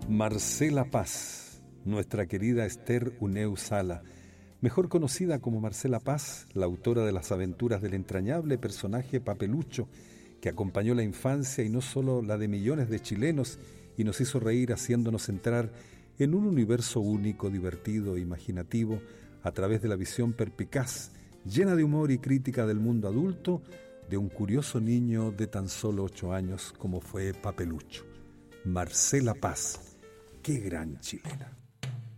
Marcela Paz, nuestra querida Esther Uneu Sala, mejor conocida como Marcela Paz, la autora de las aventuras del entrañable personaje Papelucho, que acompañó la infancia y no solo la de millones de chilenos y nos hizo reír haciéndonos entrar en un universo único, divertido e imaginativo a través de la visión perspicaz, llena de humor y crítica del mundo adulto de un curioso niño de tan solo 8 años como fue Papelucho. Marcela Paz, qué gran chilena.